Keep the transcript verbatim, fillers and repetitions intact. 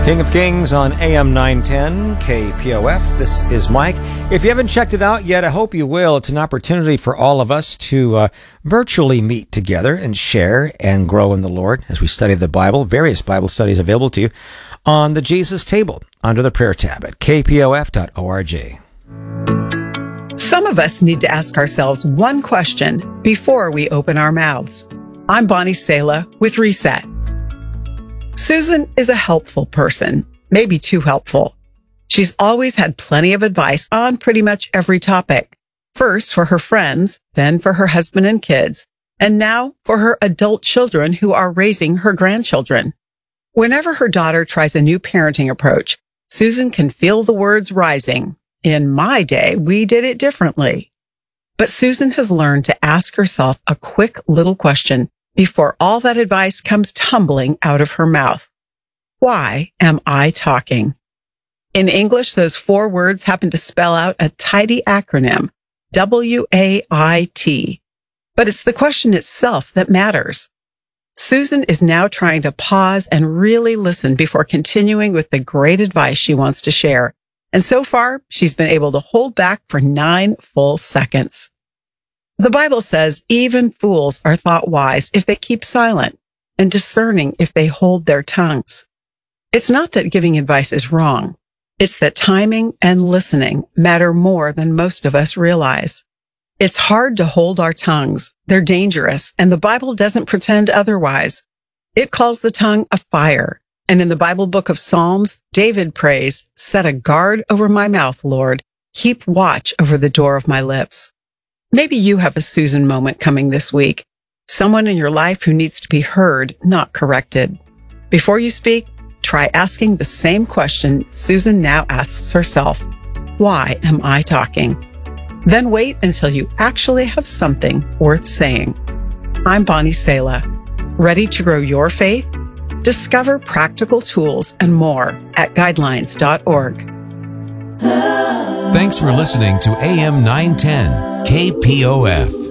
King of Kings on A M nine ten K P O F. This is Mike. If you haven't checked it out yet, I hope you will. It's an opportunity for all of us to uh, virtually meet together and share and grow in the Lord as we study the Bible. Various Bible studies available to you on the Jesus Table under the prayer tab at k p o f dot org. Some of us need to ask ourselves one question before we open our mouths. I'm Bonnie Sala with Reset. Susan is a helpful person, maybe too helpful. She's always had plenty of advice on pretty much every topic. First for her friends, then for her husband and kids, and now for her adult children who are raising her grandchildren. Whenever her daughter tries a new parenting approach, Susan can feel the words rising. In my day, we did it differently. But Susan has learned to ask herself a quick little question before all that advice comes tumbling out of her mouth. Why am I talking? In English, those four words happen to spell out a tidy acronym, W A I T. But it's the question itself that matters. Susan is now trying to pause and really listen before continuing with the great advice she wants to share. And so far, she's been able to hold back for nine full seconds. The Bible says even fools are thought wise if they keep silent, and discerning if they hold their tongues. It's not that giving advice is wrong. It's that timing and listening matter more than most of us realize. It's hard to hold our tongues. They're dangerous, and the Bible doesn't pretend otherwise. It calls the tongue a fire. And in the Bible book of Psalms, David prays, "Set a guard over my mouth, Lord. Keep watch over the door of my lips." Maybe you have a Susan moment coming this week. Someone in your life who needs to be heard, not corrected. Before you speak, try asking the same question Susan now asks herself. Why am I talking? Then wait until you actually have something worth saying. I'm Bonnie Sala. Ready to grow your faith? Discover practical tools and more at guidelines dot org. Thanks for listening to A M nine ten K P O F.